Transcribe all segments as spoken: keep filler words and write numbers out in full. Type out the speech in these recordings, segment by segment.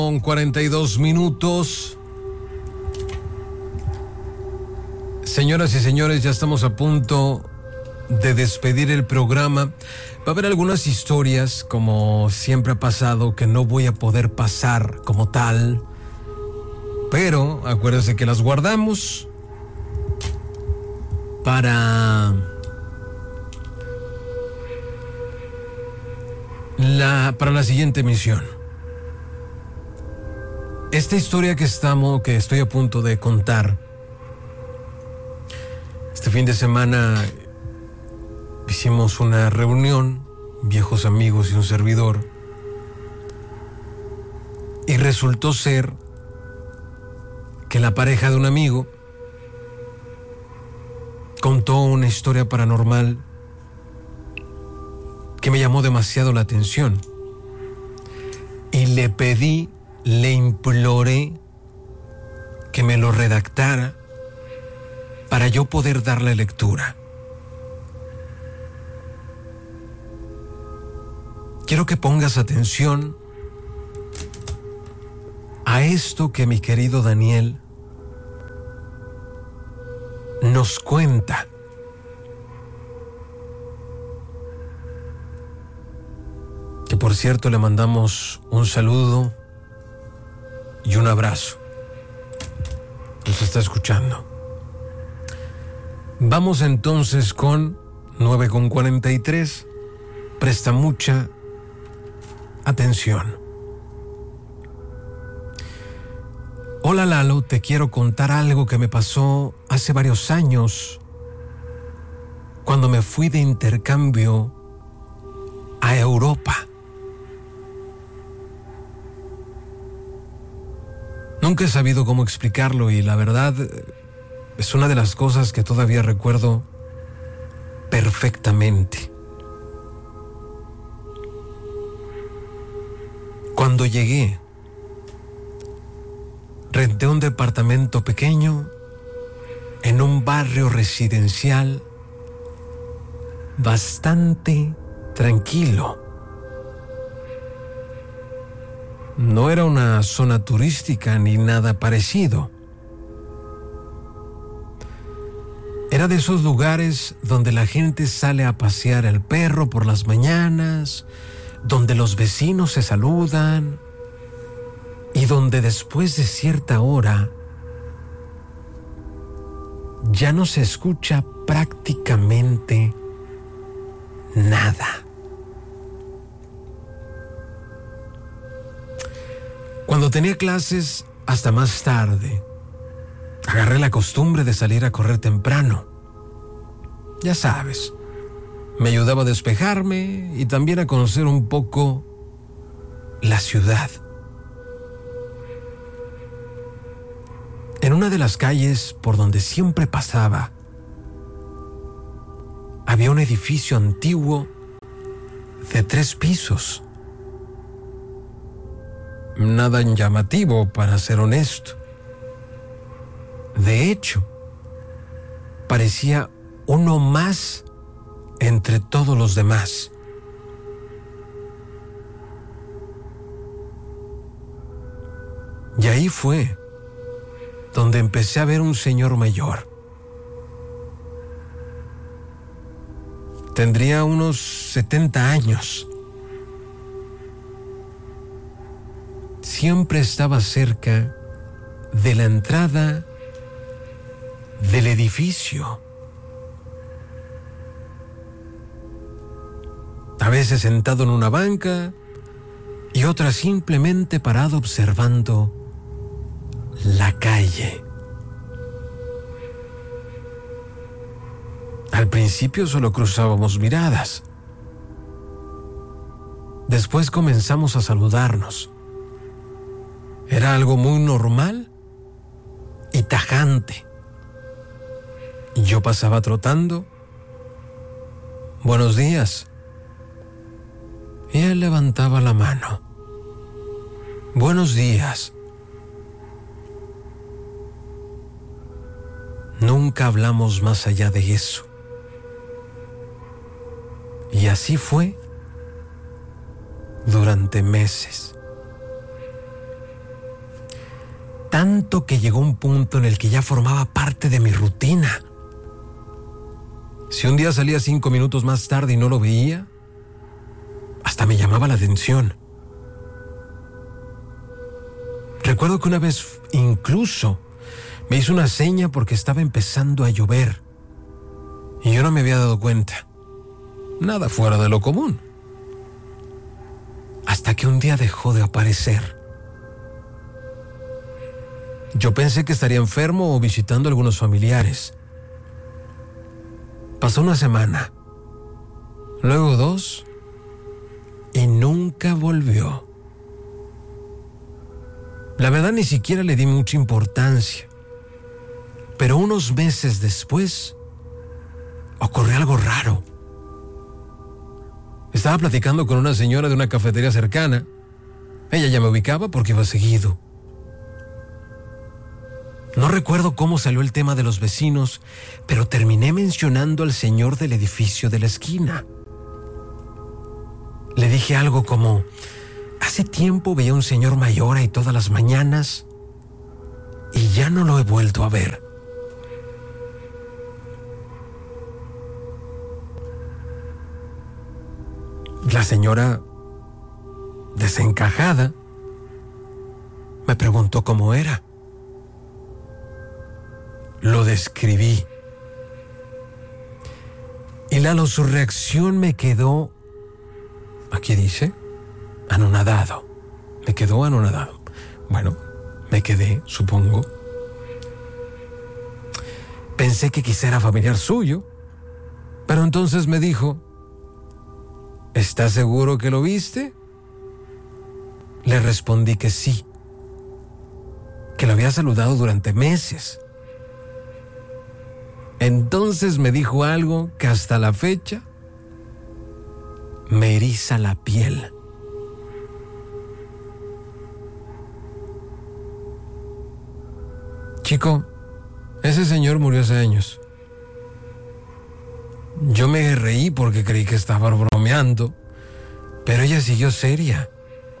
Con cuarenta y dos minutos. Señoras y señores, ya estamos a punto de despedir el programa. Va a haber algunas historias, como siempre ha pasado, que no voy a poder pasar como tal. Pero acuérdense que las guardamos para la, para la siguiente emisión. Esta historia que estamos, que estoy a punto de contar, este fin de semana hicimos una reunión, viejos amigos y un servidor, y resultó ser que la pareja de un amigo contó una historia paranormal que me llamó demasiado la atención, y le pedí, le imploré que me lo redactara para yo poder darle lectura. Quiero que pongas atención a esto que mi querido Daniel nos cuenta. Que por cierto le mandamos un saludo y un abrazo. Nos está escuchando. Vamos entonces con nueve con cuarenta y tres. Presta mucha atención. Hola Lalo, te quiero contar algo que me pasó hace varios años cuando me fui de intercambio a Europa. Nunca he sabido cómo explicarlo y la verdad es una de las cosas que todavía recuerdo perfectamente. Cuando llegué, renté un departamento pequeño en un barrio residencial bastante tranquilo. No era una zona turística ni nada parecido. Era de esos lugares donde la gente sale a pasear el perro por las mañanas, donde los vecinos se saludan y donde después de cierta hora ya no se escucha prácticamente nada. Cuando tenía clases hasta más tarde, agarré la costumbre de salir a correr temprano. Ya sabes, me ayudaba a despejarme y también a conocer un poco la ciudad. En una de las calles por donde siempre pasaba, había un edificio antiguo de tres pisos. Nada llamativo, para ser honesto. De hecho, parecía uno más entre todos los demás. Y ahí fue donde empecé a ver un señor mayor. Tendría unos setenta años. Siempre estaba cerca de la entrada del edificio. A veces sentado en una banca y otras simplemente parado observando la calle. Al principio solo cruzábamos miradas. Después comenzamos a saludarnos. Era algo muy normal y tajante. Y yo pasaba trotando. Buenos días. Y él levantaba la mano. Buenos días. Nunca hablamos más allá de eso. Y así fue durante meses. tanto que llegó un punto en el que ya formaba parte de mi rutina. Si un día salía cinco minutos más tarde y no lo veía, hasta me llamaba la atención. Recuerdo que una vez incluso me hizo una seña porque estaba empezando a llover y yo no me había dado cuenta. Nada fuera de lo común. Hasta que un día dejó de aparecer. Yo pensé que estaría enfermo o visitando a algunos familiares. Pasó una semana, luego dos, y nunca volvió. La verdad ni siquiera le di mucha importancia, pero unos meses después ocurrió algo raro. Estaba platicando con una señora de una cafetería cercana. Ella ya me ubicaba porque iba seguido. No recuerdo cómo salió el tema de los vecinos, pero terminé mencionando al señor del edificio de la esquina. Le dije algo como: hace tiempo veía a un señor mayor ahí todas las mañanas y ya no lo he vuelto a ver. La señora, desencajada, me preguntó cómo era. Lo describí. Y Lalo, su reacción me quedó, aquí dice, anonadado. Me quedó anonadado. Bueno, me quedé, supongo. Pensé que quizá era familiar suyo, pero entonces me dijo: ¿estás seguro que lo viste? Le respondí que sí, que lo había saludado durante meses. Entonces me dijo algo que hasta la fecha me eriza la piel. Chico, ese señor murió hace años. Yo me reí porque creí que estaba bromeando, pero ella siguió seria.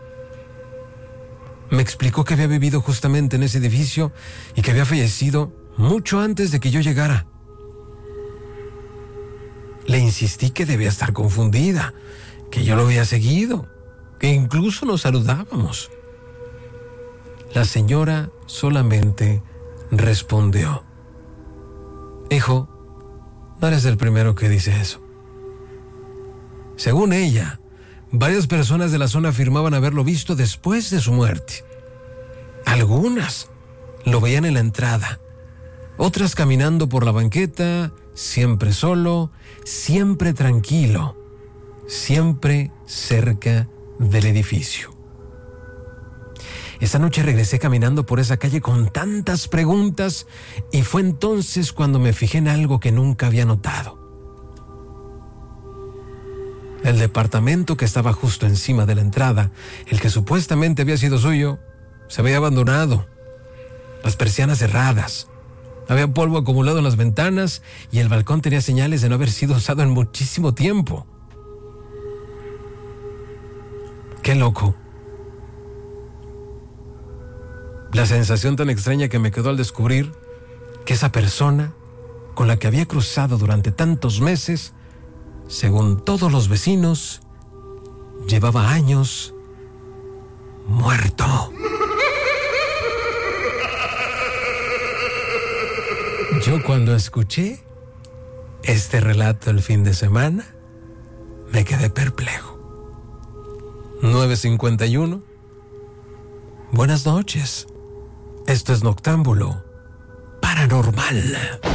Me explicó que había vivido justamente en ese edificio y que había fallecido mucho antes de que yo llegara. Le insistí que debía estar confundida, que yo lo había seguido, que incluso nos saludábamos. La señora solamente respondió: hijo, no eres el primero que dice eso. Según ella, varias personas de la zona afirmaban haberlo visto después de su muerte. Algunas lo veían en la entrada, otras caminando por la banqueta, siempre solo, siempre tranquilo, siempre cerca del edificio. Esa noche regresé caminando por esa calle con tantas preguntas y fue entonces cuando me fijé en algo que nunca había notado. El departamento que estaba justo encima de la entrada, el que supuestamente había sido suyo, se había abandonado. Las persianas cerradas. Había polvo acumulado en las ventanas y el balcón tenía señales de no haber sido usado en muchísimo tiempo. ¡Qué loco! La sensación tan extraña que me quedó al descubrir que esa persona con la que había cruzado durante tantos meses, según todos los vecinos, llevaba años muerto. Yo, cuando escuché este relato el fin de semana, me quedé perplejo. nueve cincuenta y uno. Buenas noches. Esto es Noctámbulo Paranormal.